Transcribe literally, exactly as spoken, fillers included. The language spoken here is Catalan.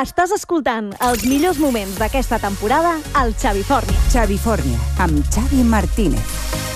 Estàs escoltant els millors moments d'aquesta temporada al Xavifòrnia. Xavifòrnia, amb Xavi Martínez.